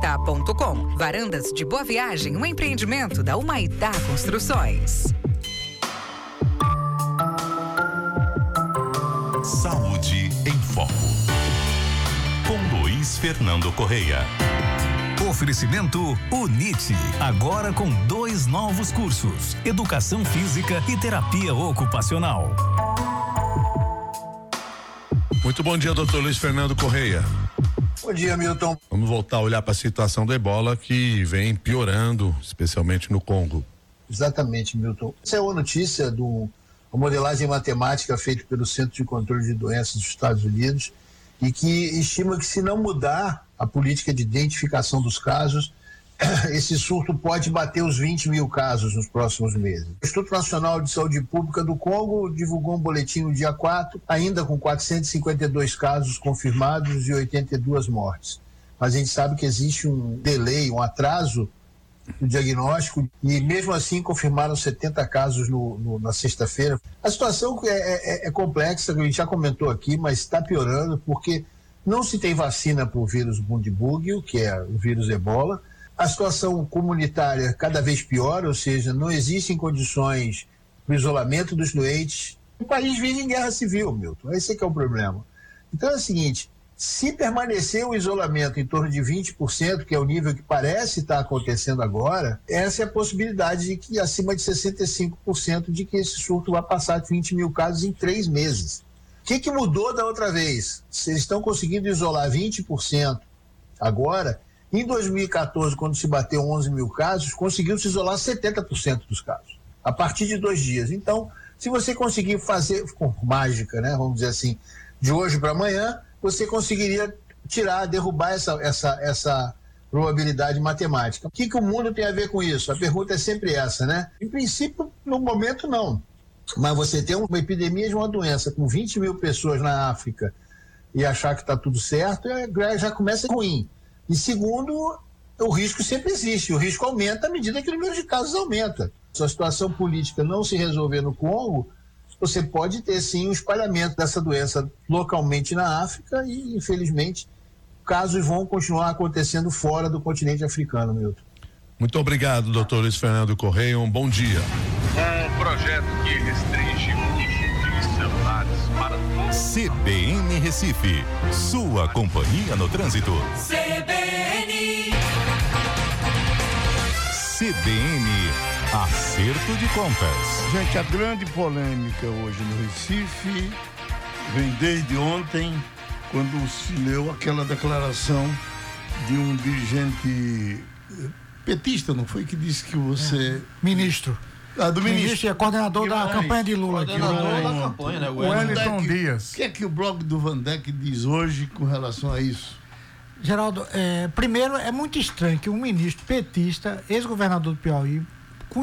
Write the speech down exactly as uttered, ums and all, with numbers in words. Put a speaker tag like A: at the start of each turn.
A: humaitá ponto com. Varandas de Boa Viagem, um empreendimento da Humaitá Construções.
B: Saúde em Foco, com Luiz Fernando Correia.
C: Oferecimento UNIT, agora com dois novos cursos: Educação Física e Terapia Ocupacional.
D: Muito bom dia, doutor Luiz Fernando Correia.
E: Bom dia, Milton.
D: Vamos voltar a olhar para a situação do ebola, que vem piorando, especialmente no Congo.
E: Exatamente, Milton. Essa é uma notícia de uma modelagem matemática feita pelo Centro de Controle de Doenças dos Estados Unidos e que estima que, se não mudar a política de identificação dos casos, esse surto pode bater os vinte mil casos nos próximos meses. O Instituto Nacional de Saúde Pública do Congo divulgou um boletim no dia quatro, ainda com quatrocentos e cinquenta e dois casos confirmados e oitenta e duas mortes. Mas a gente sabe que existe um delay, um atraso no diagnóstico, e mesmo assim confirmaram setenta casos no, no, na sexta-feira. A situação é, é, é complexa, a gente já comentou aqui, mas está piorando porque não se tem vacina para o vírus Bundibugyo, que é o vírus ebola. A situação comunitária cada vez pior, ou seja, não existem condições para o isolamento dos doentes. O país vive em guerra civil, Milton. Esse é que é o problema. Então é o seguinte, se permanecer o isolamento em torno de vinte por cento, que é o nível que parece estar acontecendo agora, essa é a possibilidade de que acima de sessenta e cinco por cento de que esse surto vai passar de vinte mil casos em três meses. O que, que mudou da outra vez? Se eles estão conseguindo isolar vinte por cento agora, em dois mil e quatorze, quando se bateu onze mil casos, conseguiu se isolar setenta por cento dos casos, a partir de dois dias. Então, se você conseguir fazer, com mágica, né, vamos dizer assim, de hoje para amanhã, você conseguiria tirar, derrubar essa, essa, essa probabilidade matemática. O que, que o mundo tem a ver com isso? A pergunta é sempre essa, né? Em princípio, no momento, não. Mas você tem uma epidemia de uma doença com vinte mil pessoas na África e achar que está tudo certo, já começa ruim. E segundo, o risco sempre existe, o risco aumenta à medida que o número de casos aumenta. Se a situação política não se resolver no Congo, você pode ter sim um espalhamento dessa doença localmente na África e, infelizmente, casos vão continuar acontecendo fora do continente africano, Milton.
D: Muito obrigado, doutor Luiz Fernando Correia, um bom dia.
F: Um projeto que restringe o uso de celulares para todos.
B: C B N Recife, sua companhia no trânsito.
G: C B N.
B: C B N, acerto de contas.
H: Gente, a grande polêmica hoje no Recife vem desde ontem, quando se leu aquela declaração de um dirigente petista, não foi, que disse que você...
I: É. Ministro.
H: Ah, do ministro.
I: Ministro e é coordenador da campanha de Lula.
J: Coordenador
I: aqui.
J: da campanha, né?
I: O Wellington Dias.
H: O que é que o blog do Vandeck diz hoje com relação a isso?
I: Geraldo, é, primeiro, é muito estranho que um ministro petista, ex-governador do Piauí,